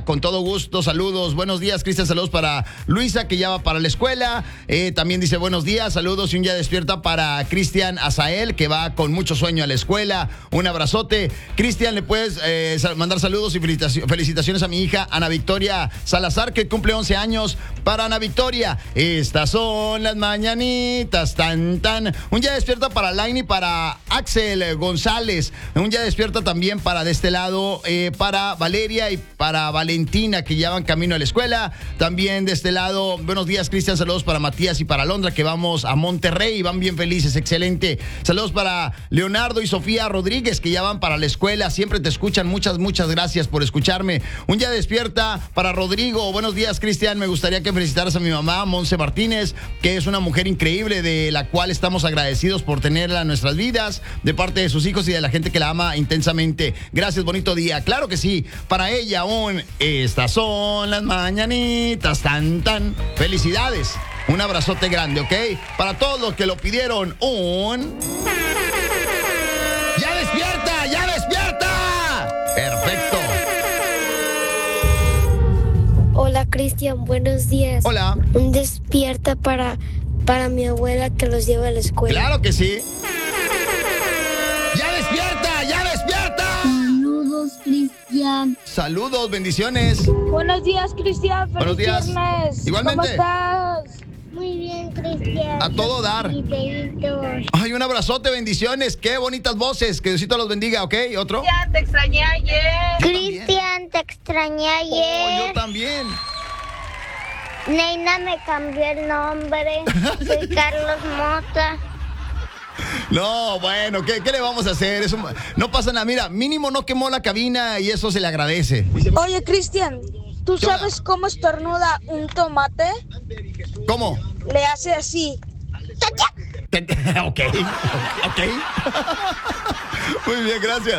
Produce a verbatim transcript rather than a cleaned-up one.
con todo gusto, saludos, buenos días, Cristian, saludos para Luisa, que ya va para la escuela. Eh, también dice buenos días, saludos y un día despierta para Cristian Azael, que va con mucho sueño a la escuela. Un abrazote. Cristian, le puedes eh, mandar saludos y felicitaciones a mi hija Ana Victoria Salazar, que cumple once años. Para Ana Victoria, estas son las mañanitas, tan, tan. Un día despierta para Laini, para Axel González. Un día despierta también para de este lado, eh, para Valeria y para Valentina, que ya van camino a la escuela. También de este lado, buenos días, Cristian, saludos para Matías y para Alondra, que vamos a Monterrey y van bien felices, excelente. Saludos para Leonardo y Sofía Rodríguez, que ya van para la escuela, siempre te escuchan, muchas, muchas gracias por escucharme. Un día despierta para Rodrigo, buenos días, Cristian, me gustaría que felicitaras a mi mamá, Monse Martínez, que es una mujer increíble, de la cual estamos agradecidos por tenerla en nuestras vidas, de parte de sus hijos y de la gente que la ama intensamente. Gracias, bonito día. Claro que sí, para ella un estas son las mañanitas, tan, tan. Felicidades, un abrazote grande, ¿ok? Para todos los que lo pidieron, un... ¡Ya despierta! ¡Ya despierta! Perfecto. Hola, Cristian, buenos días. Hola. Un despierta para, para mi abuela que los lleva a la escuela. Claro que sí. ¡Ya despierta! ¡Ya despierta! Saludos, Cristian. Saludos, bendiciones. Buenos días, Cristian. Feliz Buenos días. viernes. Igualmente. ¿Cómo estás? Muy bien, Cristian. A todo dar. Ay, un abrazote, bendiciones. Qué bonitas voces. Que Diosito los bendiga, ¿ok? ¿Otro? Ya te extrañé ayer. Cristian, te extrañé Oh, ayer. yo también. Neina me cambió el nombre. Soy Carlos Mota. No, bueno, ¿qué, qué le vamos a hacer? Eso, no pasa nada. Mira, mínimo no quemó la cabina y eso se le agradece. Oye, Cristian, ¿tú ¿Qué onda? sabes cómo estornuda un tomate? ¿Cómo? Le hace así. Ok, ok. Muy bien, gracias.